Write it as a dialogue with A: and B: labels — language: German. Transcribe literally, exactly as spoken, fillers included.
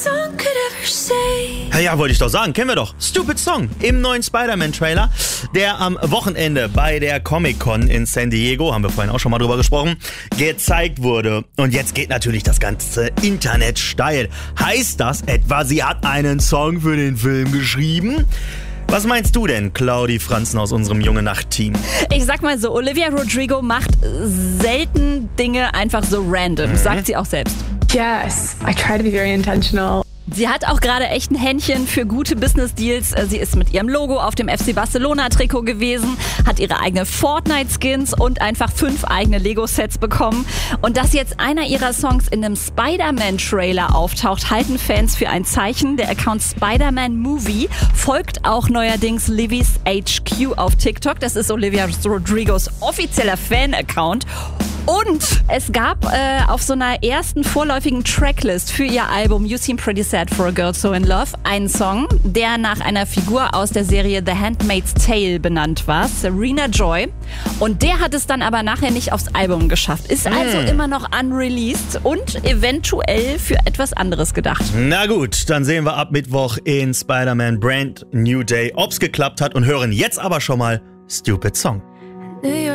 A: Ja, wollte ich doch sagen, kennen wir doch. Stupid Song im neuen Spider-Man-Trailer, der am Wochenende bei der Comic-Con in San Diego, haben wir vorhin auch schon mal drüber gesprochen, gezeigt wurde. Und jetzt geht natürlich das ganze Internet steil. Heißt das etwa, sie hat einen Song für den Film geschrieben? Was meinst du denn, Claudi Franzen aus unserem Junge Nacht-Team?
B: Ich sag mal so, Olivia Rodrigo macht selten Dinge einfach so random, mhm. sagt sie auch selbst.
C: Yes, I try to be very intentional.
B: Sie hat auch gerade echt ein Händchen für gute Business-Deals. Sie ist mit ihrem Logo auf dem F C Barcelona-Trikot gewesen, hat ihre eigenen Fortnite-Skins und einfach fünf eigene Lego-Sets bekommen. Und dass jetzt einer ihrer Songs in einem Spider-Man-Trailer auftaucht, halten Fans für ein Zeichen. Der Account Spider-Man Movie folgt auch neuerdings Livy's H Q auf TikTok. Das ist Olivia Rodrigos offizieller Fan-Account. Und es gab äh, auf so einer ersten vorläufigen Tracklist für ihr Album You Seem Pretty Sad for a Girl So in Love einen Song, der nach einer Figur aus der Serie The Handmaid's Tale benannt war, Serena Joy. Und der hat es dann aber nachher nicht aufs Album geschafft. Ist mm. also immer noch unreleased und eventuell für etwas anderes gedacht.
A: Na gut, dann sehen wir ab Mittwoch in Spider-Man Brand New Day, ob's geklappt hat und hören jetzt aber schon mal Stupid Song.